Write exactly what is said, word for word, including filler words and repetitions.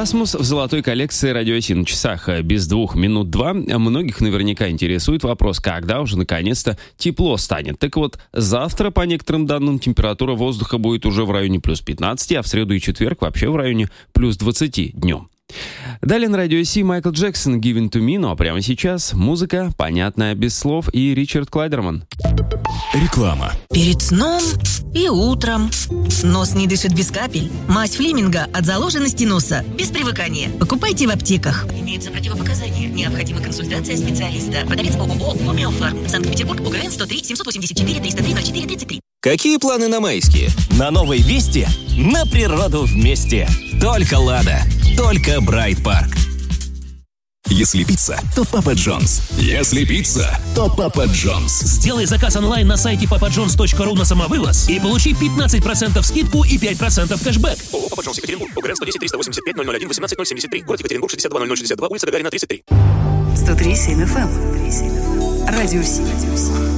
Расмус в золотой коллекции Радио Си на часах без двух минут два. Многих наверняка интересует вопрос, когда уже наконец-то тепло станет. Так вот, завтра, по некоторым данным, температура воздуха будет уже в районе плюс пятнадцати, а в среду и четверг вообще в районе плюс двадцати днем. Далее на Радио Си Майкл Джексон «Given to Me», ну а прямо сейчас музыка, понятная без слов, и Ричард Клайдерман. Реклама. Перед сном и утром. Нос не дышит без капель. Мазь Флеминга от заложенности носа. Без привыкания. Покупайте в аптеках. Имеются противопоказания. Необходима консультация специалиста. Продавец ООО «Гомеофарм». Санкт-Петербург, УГРН сто три семьсот восемьдесят четыре триста три ноль четыре тридцать три. Какие планы на майские? На новой Весте? На природу вместе. Только Лада. Только Брайт Парк. Если пицца, то Папа Джонс. Если пицца, то Папа Джонс. Сделай заказ онлайн на сайте папа джонс точка ру на самовывоз и получи пятнадцать процентов скидку и пять процентов кэшбэк. ООО «Папа Джонс», Екатеринбург, УГРН сто десять триста восемьдесят пять ноль ноль один восемнадцать ноль семьдесят три, город Екатеринбург, шестьдесят два ноль ноль шестьдесят два, улица Гагарина, тридцать три. сто три семь эф эм. Радио Си.